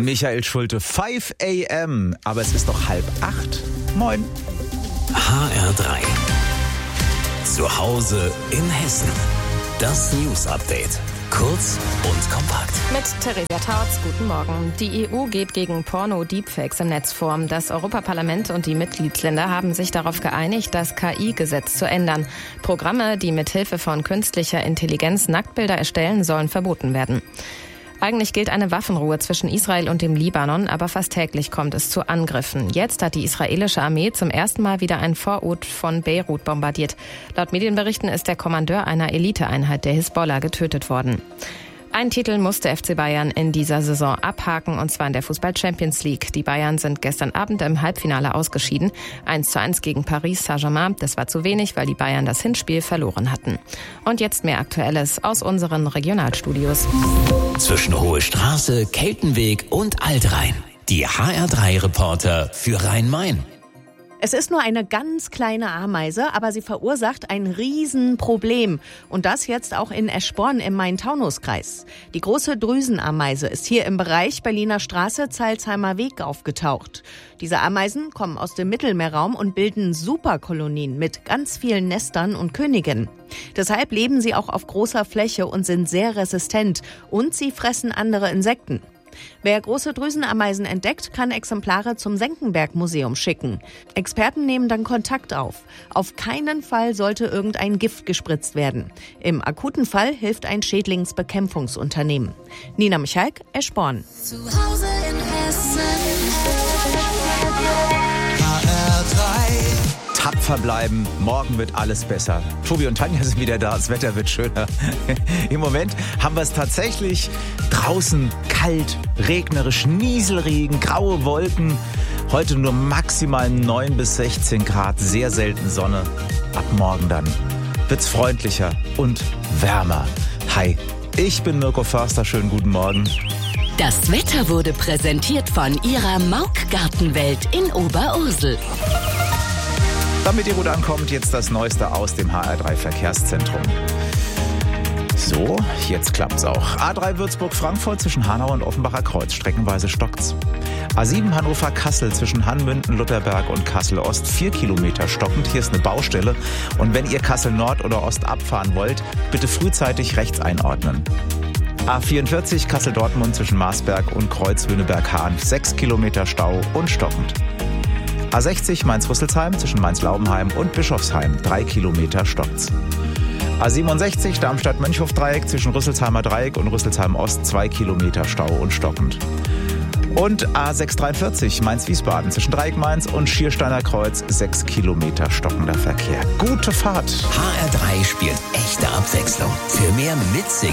Michael Schulte, 5 a.m., aber es ist doch 7:30. Moin. HR3. Zu Hause in Hessen. Das News-Update. Kurz und kompakt. Mit Theresa Tautz, guten Morgen. Die EU geht gegen Porno-Deepfakes im Netz vor. Das Europaparlament und die Mitgliedsländer haben sich darauf geeinigt, das KI-Gesetz zu ändern. Programme, die mit Hilfe von künstlicher Intelligenz Nacktbilder erstellen, sollen verboten werden. Eigentlich gilt eine Waffenruhe zwischen Israel und dem Libanon, aber fast täglich kommt es zu Angriffen. Jetzt hat die israelische Armee zum ersten Mal wieder einen Vorort von Beirut bombardiert. Laut Medienberichten ist der Kommandeur einer Eliteeinheit der Hisbollah getötet worden. Einen Titel musste FC Bayern in dieser Saison abhaken, und zwar in der Fußball-Champions League. Die Bayern sind gestern Abend im Halbfinale ausgeschieden. 1:1 gegen Paris Saint-Germain. Das war zu wenig, weil die Bayern das Hinspiel verloren hatten. Und jetzt mehr Aktuelles aus unseren Regionalstudios. Zwischen Hohe Straße, Keltenweg und Altrhein. Die HR3-Reporter für Rhein-Main. Es ist nur eine ganz kleine Ameise, aber sie verursacht ein Riesenproblem. Und das jetzt auch in Eschborn im Main-Taunus-Kreis. Die große Drüsenameise ist hier im Bereich Berliner Straße, Zeilsheimer Weg aufgetaucht. Diese Ameisen kommen aus dem Mittelmeerraum und bilden Superkolonien mit ganz vielen Nestern und Königinnen. Deshalb leben sie auch auf großer Fläche und sind sehr resistent. Und sie fressen andere Insekten. Wer große Drüsenameisen entdeckt, kann Exemplare zum Senckenberg-Museum schicken. Experten nehmen dann Kontakt auf. Auf keinen Fall sollte irgendein Gift gespritzt werden. Im akuten Fall hilft ein Schädlingsbekämpfungsunternehmen. Nina Michalk, Eschborn. Zu Hause in Hessen. Tapfer bleiben, morgen wird alles besser. Tobi und Tanja sind wieder da, das Wetter wird schöner. Im Moment haben wir es tatsächlich draußen kalt, regnerisch, Nieselregen, graue Wolken. Heute nur maximal 9 bis 16 Grad, sehr selten Sonne. Ab morgen dann wird's freundlicher und wärmer. Hi, ich bin Mirko Förster, schönen guten Morgen. Das Wetter wurde präsentiert von Ihrer Mauk Gartenwelt in Oberursel. Damit ihr gut ankommt, jetzt das Neueste aus dem HR3 Verkehrszentrum. So, jetzt klappt's auch. A3 Würzburg-Frankfurt zwischen Hanau und Offenbacher Kreuz. Streckenweise stockt's. A7 Hannover-Kassel zwischen Hannmünden, Lutherberg und Kassel-Ost. 4 Kilometer stockend. Hier ist eine Baustelle. Und wenn ihr Kassel-Nord oder Ost abfahren wollt, bitte frühzeitig rechts einordnen. A44 Kassel-Dortmund zwischen Marsberg und Kreuz-Wüneberg-Hahn. 6 Kilometer Stau und stockend. A60 Mainz-Rüsselsheim zwischen Mainz-Laubenheim und Bischofsheim. 3 Kilometer stockt's. A67 Darmstadt-Mönchhof-Dreieck zwischen Rüsselsheimer Dreieck und Rüsselsheim Ost. 2 Kilometer Stau und stockend. Und A643 Mainz-Wiesbaden zwischen Dreieck-Mainz und Schiersteiner Kreuz. 6 Kilometer stockender Verkehr. Gute Fahrt. HR3 spielt echte Abwechslung. Für mehr Mitsingen